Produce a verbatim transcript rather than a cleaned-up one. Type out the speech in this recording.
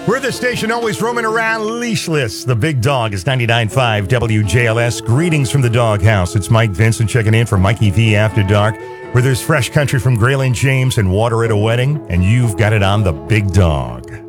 We're the station always roaming around leashless. The Big Dog is ninety-nine point five W J L S. Greetings from the Doghouse. It's Mike Vincent checking in for Mikey V After Dark, where there's fresh country from Graylin James and water at a wedding, and you've got it on the Big Dog.